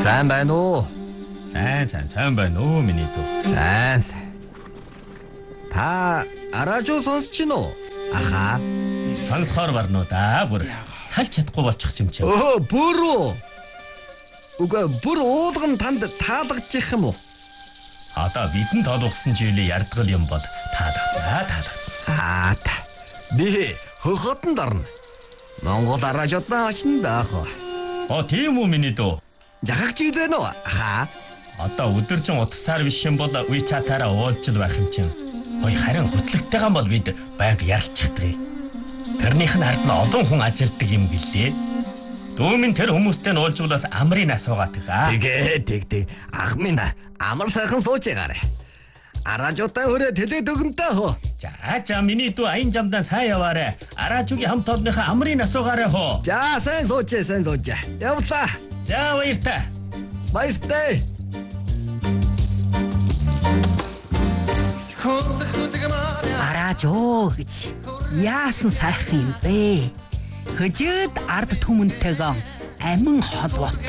Сайн байна уу? Сайн байна уу миний дүү. Сайн. Та радио сонсож байна уу? Аха. Сонсохоор барнуу да. Бүр салж чадахгүй болчихсон юм чи. Бүр үү? Үгүй бүр уулган танд таалагдчих юм уу? Одоо бидэн тоолгосон жилийн ярдгал юм бол таалагдана. Би хөхөтөнд орно. Монгол радиотаа очно даах. Тийм үү миний дүү. Жахагч байна уу? Аха. Одоо өдөржин утасаар биш юм бол WeChat-аараа уулзж байх юм чинь. Харин хөтлөгтэйгэн бол бид байнга ярилцчихдаг. Тэрнийх нь ард нь олон хүн ажилтдаг юм гэлээ. Дүүмэн тэр хүмүүстэй нь уулзвалаас амрын асуугаад байгаа. Тэгээ. Ах минь амар сайхан сууж байгаарэ. Радиотаа хүрээ тэлээд өгөнтэй хөө. За миний дүү аян жамдаа сайн яваарэ. Араажугийн хамт олонныхаа амрын асуугаарэ хөө. За сайн сууж. Явлаа. За баяртай. Араажоо гэж яасан сайхан юм бэ? Хөжөөд ард түмэнтэйгэн амин холбоотой